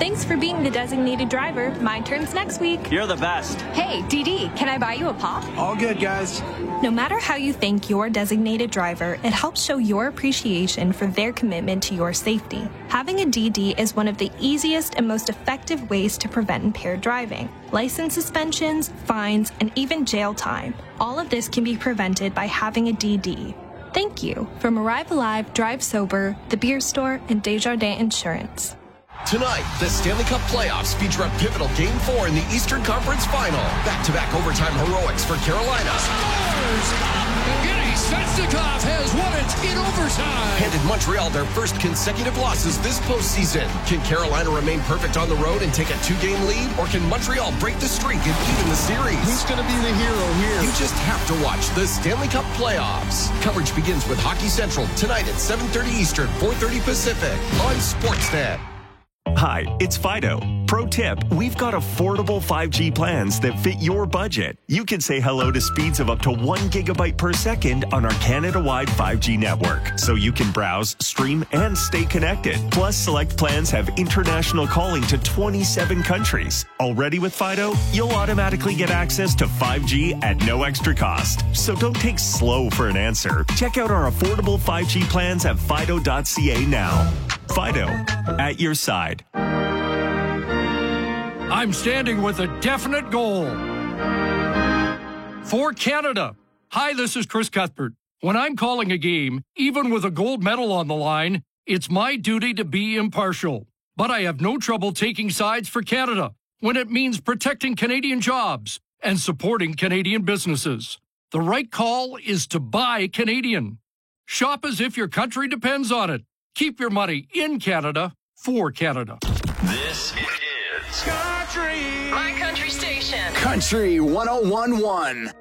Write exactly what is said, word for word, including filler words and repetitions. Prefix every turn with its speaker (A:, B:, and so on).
A: Thanks for being the designated driver. My turn's next week.
B: You're the best.
C: Hey, Dee Dee, can I buy you a pop?
D: All good, guys.
A: No matter how you thank your designated driver, it helps show your appreciation for their commitment to your safety. Having a D D is one of the easiest and most effective ways to prevent impaired driving. License suspensions, fines, and even jail time. All of this can be prevented by having a D D. Thank you from Arrive Alive, Drive Sober, The Beer Store, and Desjardins Insurance.
E: Tonight, the Stanley Cup playoffs feature a pivotal Game four in the Eastern Conference Final. Back-to-back overtime heroics for Carolina.
F: Scores! Evgeny Svechnikov has won it in overtime.
E: Handed Montreal their first consecutive losses this postseason. Can Carolina remain perfect on the road and take a two-game lead? Or can Montreal break the streak and even the series?
F: Who's going to be the hero here?
E: You just have to watch the Stanley Cup playoffs. Coverage begins with Hockey Central tonight at seven thirty Eastern, four thirty Pacific on Sportsnet.
G: Hi, it's Fido. Pro tip, we've got affordable five G plans that fit your budget. You can say hello to speeds of up to one gigabyte per second on our Canada-wide five G network, so you can browse, stream, and stay connected. Plus, select plans have international calling to twenty-seven countries. Already with Fido, you'll automatically get access to five G at no extra cost. So don't take slow for an answer. Check out our affordable five G plans at fido dot c a now. Fido, at your side.
F: I'm standing with a definite goal. For Canada. Hi, this is Chris Cuthbert. When I'm calling a game, even with a gold medal on the line, it's my duty to be impartial. But I have no trouble taking sides for Canada when it means protecting Canadian jobs and supporting Canadian businesses. The right call is to buy Canadian. Shop as if your country depends on it. Keep your money in Canada for Canada.
H: This is
I: Country.
C: My country station.
I: Country one oh one point one.